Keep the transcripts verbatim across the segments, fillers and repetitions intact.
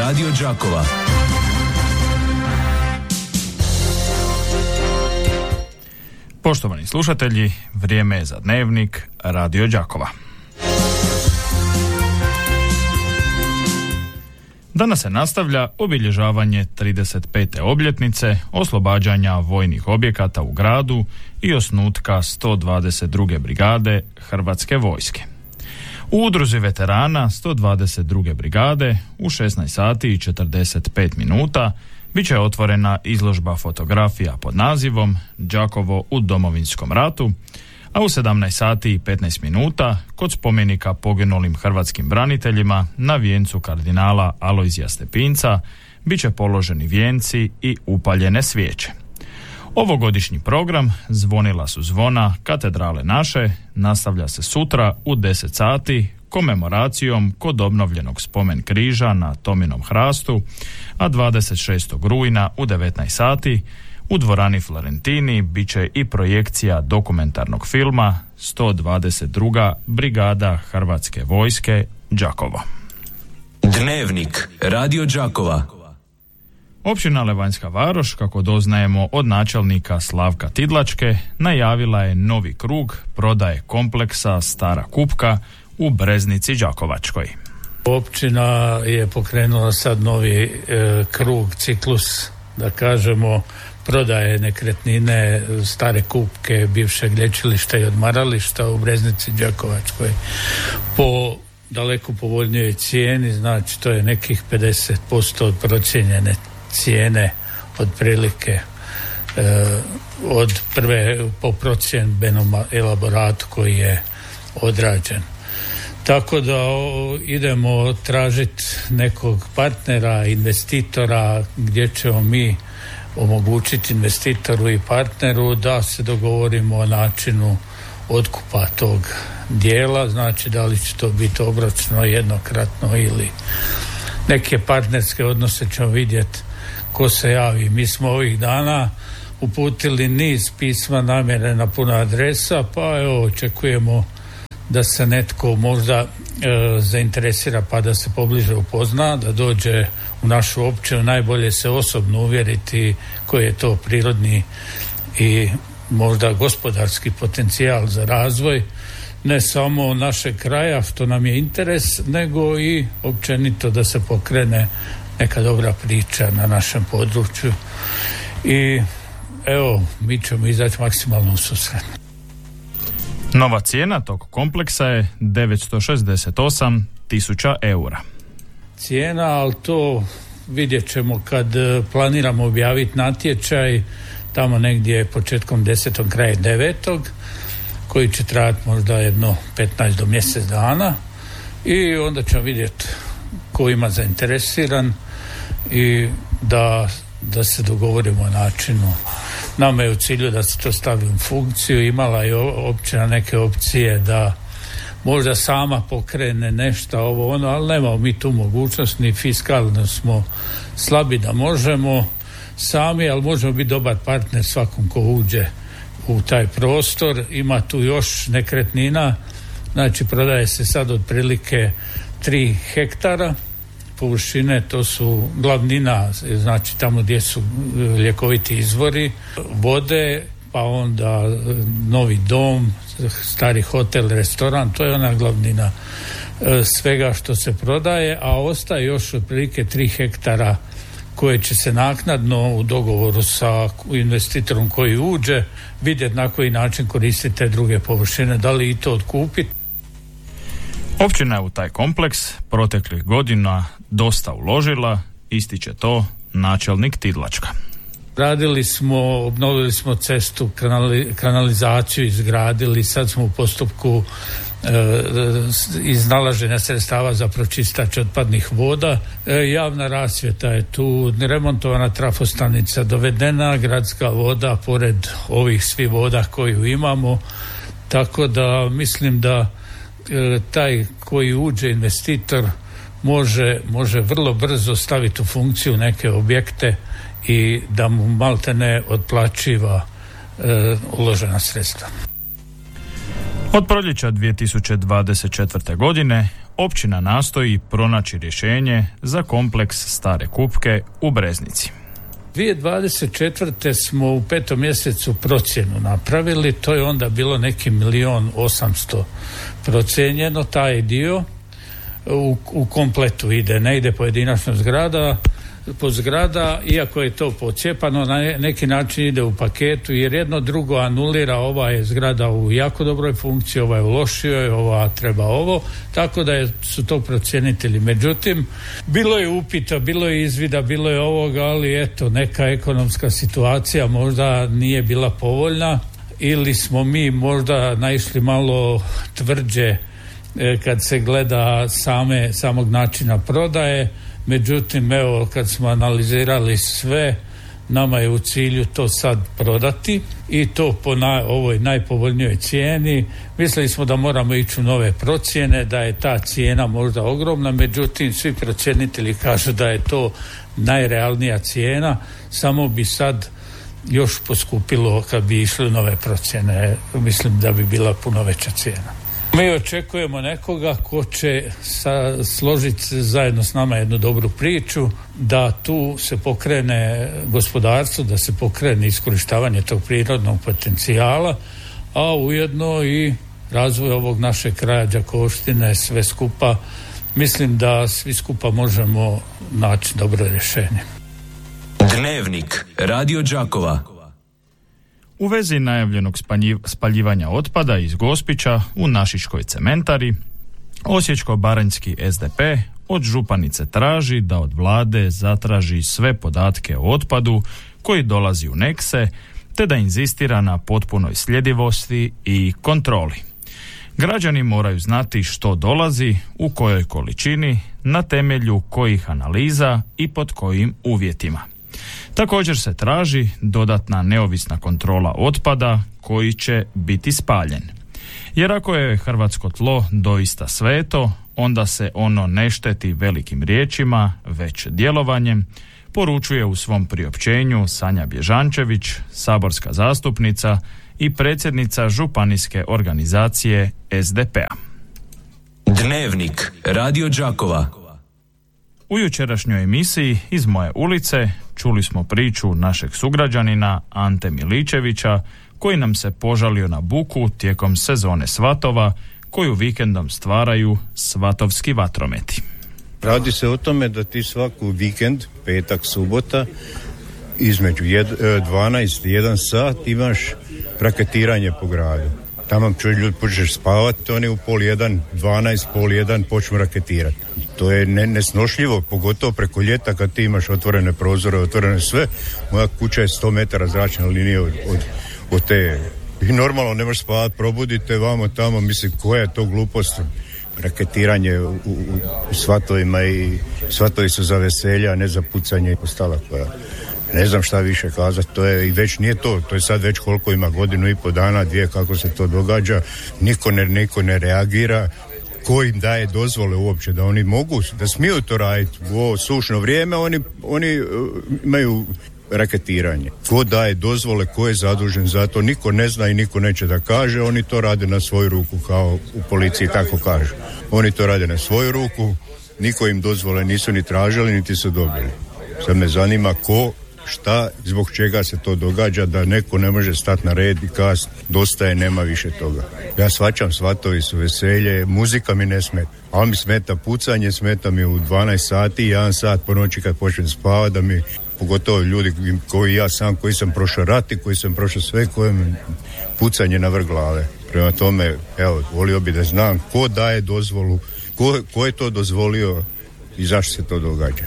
Radio Đakova. Poštovani slušatelji, vrijeme je za dnevnik Radio Đakova. Danas se nastavlja obilježavanje trideset pete obljetnice oslobađanja vojnih objekata u gradu i osnutka sto dvadeset druge brigade Hrvatske vojske. U udruzi veterana sto dvadeset druge brigade u šesnaest sati i četrdeset pet minuta bit će otvorena izložba fotografija pod nazivom Đakovo u Domovinskom ratu, a u sedamnaest sati i petnaest minuta kod spomenika poginulim hrvatskim braniteljima na vijencu kardinala Alojzija Stepinca bit će položeni vijenci i upaljene svijeće. Ovogodišnji program Zvonila su zvona katedrale naše nastavlja se sutra u deset sati komemoracijom kod obnovljenog spomen križa na Tominom hrastu, a dvadeset šestog rujna u devetnaest sati u dvorani Florentini bit će i projekcija dokumentarnog filma sto dvadeset druga brigada Hrvatske vojske Đakovo. Dnevnik Radio Đakova. Općina Levanjska Varoš, kako doznajemo od načelnika Slavka Tidlačke, najavila je novi krug prodaje kompleksa Stara Kupka u Breznici Đakovačkoj. Općina je pokrenula sad novi e, krug, ciklus, da kažemo, prodaje nekretnine Stare Kupke, bivšeg lječilišta i odmarališta u Breznici Đakovačkoj po daleko povoljnijoj cijeni, znači to je nekih pedeset posto od procijenjene cijene otprilike e, od prve po procjenbenom elaboratu koji je odrađen. Tako da o, idemo tražiti nekog partnera, investitora, gdje ćemo mi omogućiti investitoru i partneru da se dogovorimo o načinu otkupa tog dijela, znači da li će to biti obročno, jednokratno ili neke partnerske odnose ćemo vidjeti ko se javi. Mi smo ovih dana uputili niz pisma namjere na puno adresa, pa evo očekujemo da se netko možda e, zainteresira pa da se pobliže upozna, da dođe u našu općinu, najbolje se osobno uvjeriti koji je to prirodni i možda gospodarski potencijal za razvoj ne samo našeg kraja, što nam je interes, nego i općenito da se pokrene neka dobra priča na našem području. I evo, mi ćemo izaći maksimalno u susret. Nova cijena tog kompleksa je devetsto šezdeset osam tisuća eura. Cijena, ali to vidjet ćemo kad planiramo objaviti natječaj tamo negdje početkom desetog, kraja devetog, koji će trajati možda jedno petnaest do mjesec dana i onda ćemo vidjeti ko ima zainteresiran i da, da se dogovorimo o načinu. Nama je u cilju da se to stavi u funkciju, imala je općina neke opcije da možda sama pokrene nešto ovo ono, ali nemamo mi tu mogućnost, ni fiskalno smo slabi da možemo sami, ali možemo biti dobar partner svakom ko uđe u taj prostor. Ima tu još nekretnina, znači prodaje se sad otprilike tri hektara površine, to su glavnina, znači tamo gdje su ljekoviti izvori vode, pa onda novi dom, stari hotel, restoran, to je ona glavnina svega što se prodaje, a ostaje još otprilike tri hektara koje će se naknadno u dogovoru sa investitorom koji uđe vidjeti na koji način koristiti te druge površine, da li i to otkupiti. Općina je u taj kompleks proteklih godina dosta uložila, ističe to načelnik Tidlačka. Radili smo, obnovili smo cestu, kanali, kanalizaciju izgradili, sad smo u postupku e, iznalaženja sredstava za pročistač otpadnih voda. E, javna rasvjeta je tu, remontovana trafostanica, dovedena gradska voda pored ovih svih voda koju imamo, tako da mislim da e, taj koji uđe investitor može, može vrlo brzo staviti u funkciju neke objekte i da mu maltene otplaćiva e, uložena sredstva. Od proljeća dvije tisuće dvadeset četvrte. godine općina nastoji pronaći rješenje za kompleks Stare Kupke u Breznici. dvije tisuće dvadeset četvrte. smo u petom mjesecu procjenu napravili, to je onda bilo neki milion osamsto procijenjeno, taj dio u, u kompletu ide, ne ide pojedinačno zgrada, po zgrada, iako je to pocijepano, na neki način ide u paketu, jer jedno drugo anulira, ova je zgrada u jako dobroj funkciji, ova je u lošijoj, ova treba ovo, tako da je, su to procjenitelji. Međutim, bilo je upita, bilo je izvida, bilo je ovoga, ali eto, neka ekonomska situacija možda nije bila povoljna, ili smo mi možda naišli malo tvrđe e, kad se gleda same, samog načina prodaje. Međutim, evo, kad smo analizirali sve, nama je u cilju to sad prodati i to po na, ovoj najpovoljnijoj cijeni. Mislili smo da moramo ići u nove procjene, da je ta cijena možda ogromna, međutim, svi procjenitelji kažu da je to najrealnija cijena, samo bi sad još poskupilo kad bi išli nove procjene. Mislim da bi bila puno veća cijena. Mi očekujemo nekoga ko će sa, složiti zajedno s nama jednu dobru priču, da tu se pokrene gospodarstvo, da se pokrene iskorištavanje tog prirodnog potencijala, a ujedno i razvoj ovog našeg kraja Đakovštine, sve skupa. Mislim da svi skupa možemo naći dobro rješenje. Dnevnik Radio Đakova. U vezi najavljenog spaljivanja otpada iz Gospića u Našičkoj cementari, Osječko-baranjski es de pe od županice traži da od vlade zatraži sve podatke o otpadu koji dolazi u Nekse, te da inzistira na potpunoj sljedivosti i kontroli. Građani moraju znati što dolazi, u kojoj količini, na temelju kojih analiza i pod kojim uvjetima. Također se traži dodatna neovisna kontrola otpada koji će biti spaljen. Jer ako je hrvatsko tlo doista sveto, onda se ono ne šteti velikim riječima, već djelovanjem, poručuje u svom priopćenju Sanja Bježančević, saborska zastupnica i predsjednica županijske organizacije es de pe-a. Dnevnik Radio Đakova. U jučerašnjoj emisiji Iz moje ulice čuli smo priču našeg sugrađanina Ante Miličevića, koji nam se požalio na buku tijekom sezone svatova koju vikendom stvaraju svatovski vatrometi. Radi se o tome da ti svaku vikend, petak, subota, između dvanaest i jedan sat imaš raketiranje po gradu. Tamo čuj ljudi počneš spavati, oni u pol jedan, dvanaest, pol jedan počnu raketirati. To je ne, nesnošljivo, pogotovo preko ljeta kad ti imaš otvorene prozore, otvorene sve. Moja kuća je sto metara zračne linije od, od, od te. I normalno ne možeš spavati, probudite vamo tamo, mislim koja je to glupost. Raketiranje u, u, u svatovima i svatovi su za veselja, a ne za pucanje i ostala koja. Ne znam šta više kazati, to je i već nije to, to je sad već koliko ima godinu i po dana, dvije kako se to događa, niko ne, niko ne reagira, ko im daje dozvole uopće da oni mogu, da smiju to raditi u ovo sušno vrijeme, oni, oni uh, imaju raketiranje. Ko daje dozvole, ko je zadužen za to, niko ne zna i niko neće da kaže, oni to rade na svoju ruku, kao u policiji tako kažu. Oni to rade na svoju ruku, niko im dozvole nisu ni tražili, niti su dobili. Sad me zanima ko, šta, zbog čega se to događa, da neko ne može stati na red i kast, dosta je, nema više toga. Ja shvaćam, svatovi su veselje, muzika mi ne smeta, ali mi smeta pucanje, smeta mi u dvanaest sati, jedan sat po noći kad počnem spavati, da mi, pogotovo ljudi koji ja sam, koji sam prošao rat i koji sam prošao sve, kojem pucanje na vrh glave. Prema tome, evo, volio bi da znam ko daje dozvolu, ko, ko je to dozvolio i zašto se to događa.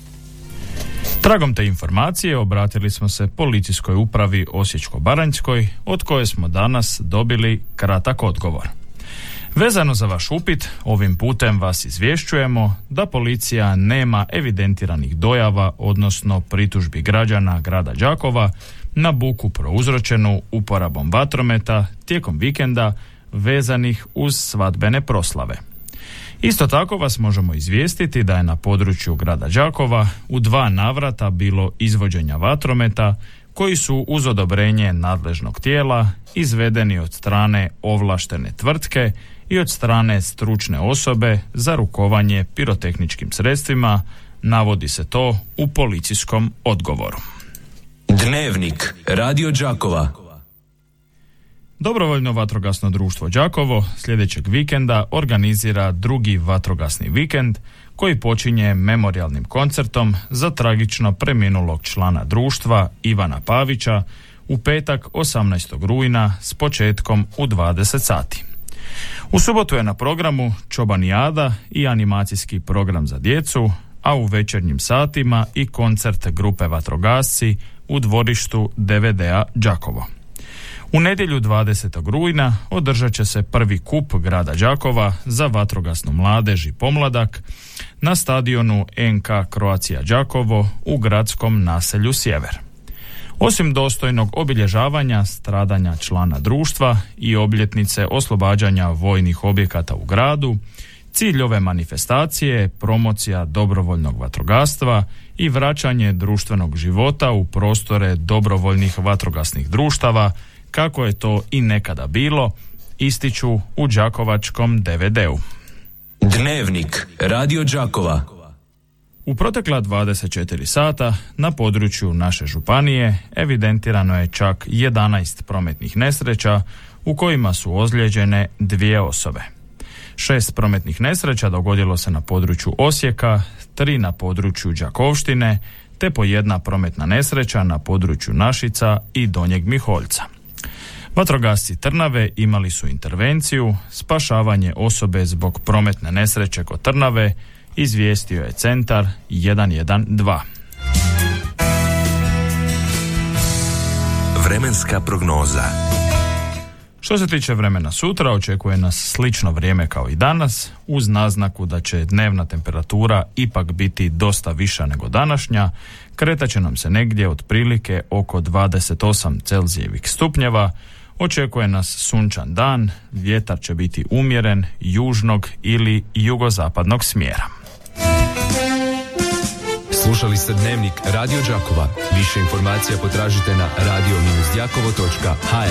Tragom te informacije obratili smo se policijskoj upravi Osječko-baranjskoj, od koje smo danas dobili kratak odgovor. Vezano za vaš upit, ovim putem vas izvješćujemo da policija nema evidentiranih dojava, odnosno pritužbi građana grada Đakova na buku prouzročenu uporabom vatrometa tijekom vikenda vezanih uz svadbene proslave. Isto tako vas možemo izvijestiti da je na području grada Đakova u dva navrata bilo izvođenja vatrometa koji su uz odobrenje nadležnog tijela izvedeni od strane ovlaštene tvrtke i od strane stručne osobe za rukovanje pirotehničkim sredstvima, navodi se to u policijskom odgovoru. Dnevnik Radio Đakova. Dobrovoljno vatrogasno društvo Đakovo sljedećeg vikenda organizira drugi vatrogasni vikend koji počinje memorijalnim koncertom za tragično preminulog člana društva Ivana Pavića u petak osamnaestog rujna s početkom u dvadeset sati. U subotu je na programu Čobanijada i animacijski program za djecu, a u večernjim satima i koncert grupe Vatrogasci u dvorištu D V D-a Đakovo. U nedjelju dvadesetog rujna održat će se prvi kup grada Đakova za vatrogasnu mladež i pomladak na stadionu N K Croatia Đakovo u gradskom naselju Sjever. Osim dostojnog obilježavanja stradanja člana društva i obljetnice oslobađanja vojnih objekata u gradu, cilj ove manifestacije je promocija dobrovoljnog vatrogastva i vraćanje društvenog života u prostore dobrovoljnih vatrogasnih društava, kako je to i nekada bilo, ističu u đakovačkom D V D-u. Dnevnik Radio Đakova. U protekla dvadeset četiri sata na području naše županije evidentirano je čak jedanaest prometnih nesreća u kojima su ozlijeđene dvije osobe. Šest prometnih nesreća dogodilo se na području Osijeka, tri na području Đakovštine, te po jedna prometna nesreća na području Našica i Donjeg Miholjca. Vatrogasci Trnave imali su intervenciju, spašavanje osobe zbog prometne nesreće kod Trnave, izvijestio je centar jedan jedan dva. Vremenska prognoza. Što se tiče vremena sutra, očekuje nas slično vrijeme kao i danas, uz naznaku da će dnevna temperatura ipak biti dosta viša nego današnja, kretat će nam se negdje otprilike oko dvadeset osam Celzijevih stupnjeva, očekuje nas sunčan dan, vjetar će biti umjeren, južnog ili jugozapadnog smjera. Slušali ste Dnevnik Radio Đakova. Više informacija potražite na radio dash đakovo točka h r.